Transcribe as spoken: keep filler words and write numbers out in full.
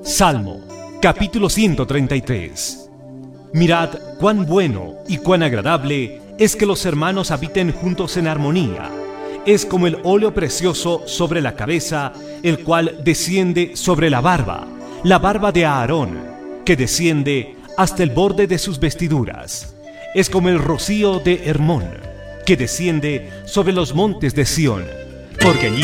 Salmo, capítulo ciento treinta y tres. Mirad cuán bueno y cuán agradable es que los hermanos habiten juntos en armonía. Es como el óleo precioso sobre la cabeza, el cual desciende sobre la barba, la barba de Aarón, que desciende hasta el borde de sus vestiduras. Es como el rocío de Hermón, que desciende sobre los montes de Sión, porque allí